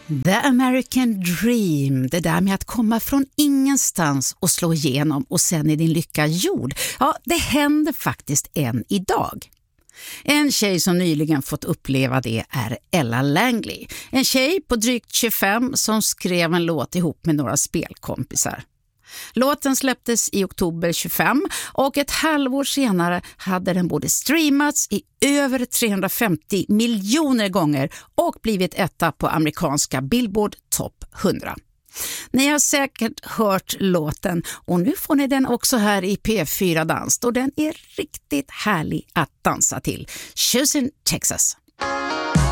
The American Dream, det där med att komma från ingenstans och slå igenom och sen är din lycka gjord. Ja, det händer faktiskt än idag. En tjej som nyligen fått uppleva det är Ella Langley. En tjej på drygt 25 som skrev en låt ihop med några spelkompisar. Låten släpptes i oktober 25 och ett halvår senare hade den både streamats i över 350 miljoner gånger och blivit etta på amerikanska Billboard Top 100. Ni har säkert hört låten och nu får ni den också här i P4 Dans och den är riktigt härlig att dansa till. Houston, Texas.